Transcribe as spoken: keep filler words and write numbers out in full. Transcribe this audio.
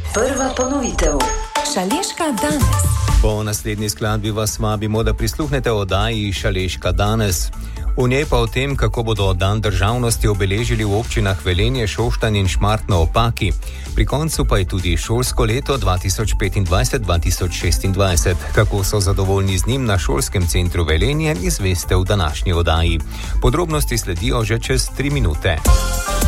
Prva ponovitev. Šaleška danes. Po naslednji skladbi vas vabimo, da prisluhnete oddaji Šaleška danes. V njej pa o tem, kako bodo dan državnosti obeležili v občinah Velenje, Šoštanj in Šmartno ob Paki. Pri koncu pa je tudi šolsko leto dva tisoč petindvajset dva tisoč šestindvajset. Kako so zadovoljni z njim na šolskem centru Velenje, izveste v današnji oddaji. Podrobnosti sledijo že čez tri minute.